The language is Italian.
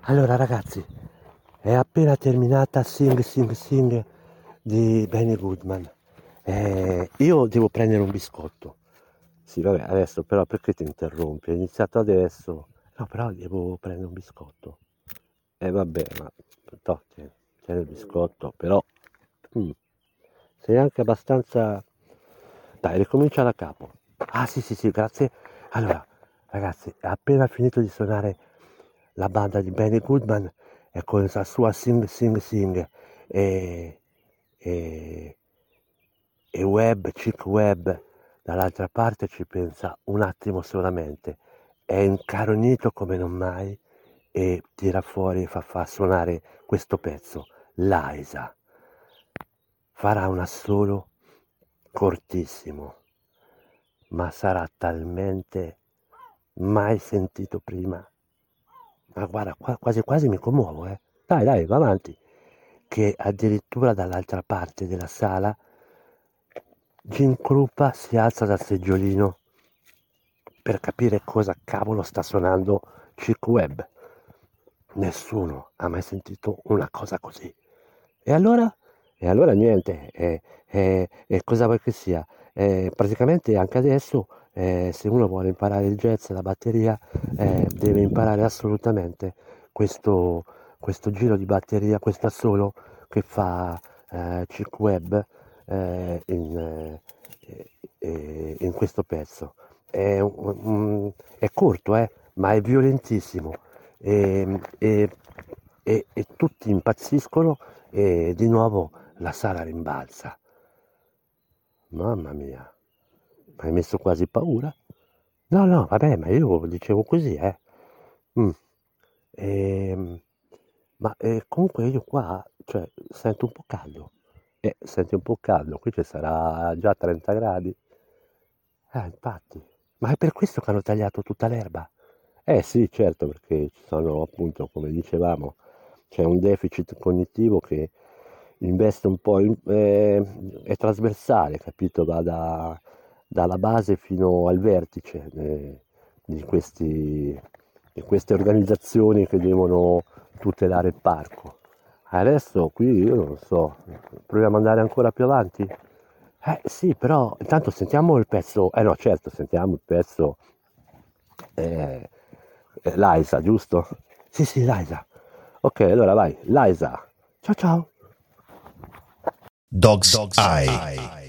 Allora ragazzi, è appena terminata Sing Sing Sing di Benny Goodman. Io devo prendere un biscotto. Sì, vabbè, adesso però perché ti interrompi? È iniziato adesso. No, però devo prendere un biscotto. Vabbè, ma tieni il biscotto, però mm, sei anche abbastanza. Dai, ricomincia da capo. Ah sì, sì, sì, grazie. Allora, ragazzi, è appena finito di suonare la banda di Benny Goodman e con la sua Sing Sing Sing e, e, e Chick Webb dall'altra parte ci pensa un attimo solamente. È incaronito come non mai e tira fuori e fa suonare questo pezzo. Liza farà un assolo cortissimo, ma sarà talmente mai sentito prima. Ma guarda, quasi quasi mi commuovo, eh. Dai, dai, va avanti. Che addirittura dall'altra parte della sala Jim Krupa si alza dal seggiolino per capire cosa cavolo sta suonando Chick Webb. Nessuno ha mai sentito una cosa così. E allora? E allora niente, cosa vuoi che sia? Praticamente anche adesso, se uno vuole imparare il jazz, la batteria, deve imparare assolutamente questo, questo giro di batteria, questo assolo che fa Chick Webb in questo pezzo. È corto, ma è violentissimo e tutti impazziscono e di nuovo la sala rimbalza. Mamma mia, mi hai messo quasi paura? No, no, vabbè, ma io dicevo così, eh. Mm. Ehm, comunque io qua, cioè, sento un po' caldo. Senti un po' caldo, qui ci sarà già 30 gradi. Infatti. Ma è per questo che hanno tagliato tutta l'erba? Eh sì, certo, perché ci sono appunto, come dicevamo, c'è un deficit cognitivo che investe un po', è trasversale, capito? Dalla base fino al vertice di di queste organizzazioni che devono tutelare il parco. Adesso qui io non so, proviamo ad andare ancora più avanti? Sì, però intanto sentiamo il pezzo, eh no certo, sentiamo il pezzo eh, Liza, giusto? Sì, sì, Liza. Ok, allora vai, Liza. Ciao ciao. Dog's Eye.